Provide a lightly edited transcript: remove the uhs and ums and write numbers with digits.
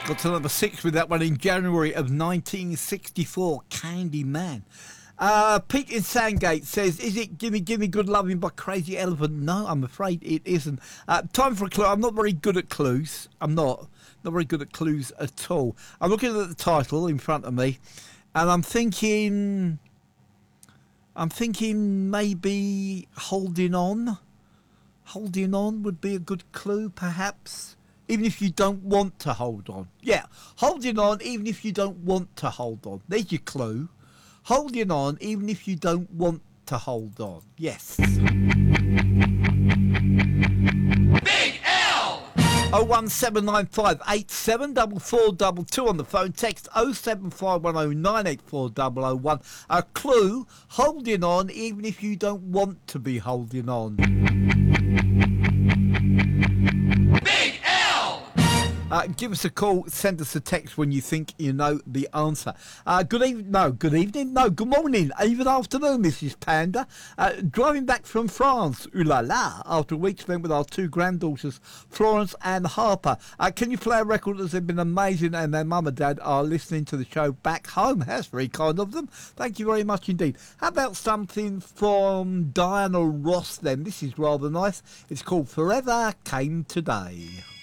Got to number 6 with that one in January of 1964, Candyman. Pete in Sandgate says, is it Gimme Gimme Good Loving by Crazy Elephant? No, I'm afraid it isn't. Time for a clue. I'm not very good at clues. I'm not very good at clues at all. I'm looking at the title in front of me, and I'm thinking maybe Holding On. Holding On would be a good clue, perhaps. Even if you don't want to hold on. Yeah, holding on even if you don't want to hold on. There's your clue. Holding on even if you don't want to hold on. Yes. Big L! 01795 874422 on the phone. Text 07510 984 001. A clue, holding on even if you don't want to be holding on. Big L! Give us a call, send us a text when you think you know the answer. Good evening, good morning, even afternoon, Mrs. Panda. Driving back from France, ooh la la, after a week spent with our 2 granddaughters, Florence and Harper. Can you play a record that's been amazing and their mum and dad are listening to the show back home? That's very kind of them. Thank you very much indeed. How about something from Diana Ross then? This is rather nice. It's called Forever Came Today.